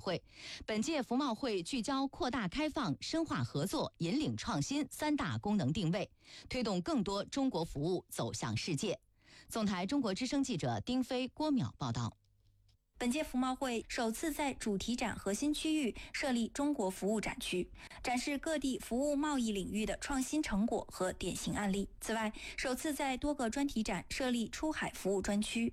会。本届服贸会聚焦扩大开放、深化合作、引领创新三大功能定位，推动更多中国服务走向世界。总台中国之声记者丁飞、郭淼报道。 本届服贸会首次在主题展核心区域设立中国服务展区，展示各地服务贸易领域的创新成果和典型案例。此外，首次在多个专题展设立出海服务专区，